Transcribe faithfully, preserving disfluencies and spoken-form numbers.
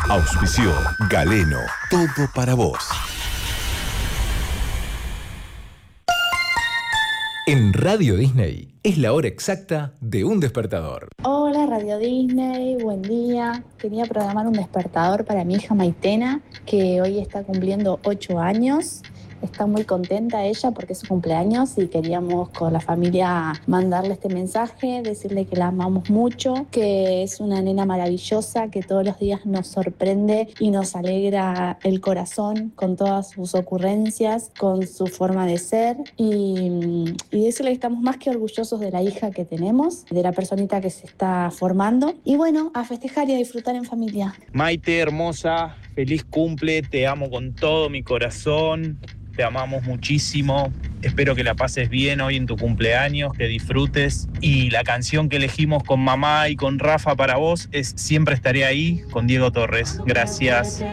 Auspició Galeno, todo para vos. En Radio Disney es la hora exacta de un despertador. Hola Radio Disney, buen día. Quería programar un despertador para mi hija Maitena, que hoy está cumpliendo ocho años. Está muy contenta ella porque es su cumpleaños y queríamos con la familia mandarle este mensaje, decirle que la amamos mucho, que es una nena maravillosa, que todos los días nos sorprende y nos alegra el corazón con todas sus ocurrencias, con su forma de ser y, y decirle que estamos más que orgullosos de la hija que tenemos, de la personita que se está formando y bueno, a festejar y a disfrutar en familia. Maite, hermosa, feliz cumple, te amo con todo mi corazón. Te amamos muchísimo, espero que la pases bien hoy en tu cumpleaños, que disfrutes. Y la canción que elegimos con mamá y con Rafa para vos es Siempre estaré ahí, con Diego Torres. Gracias.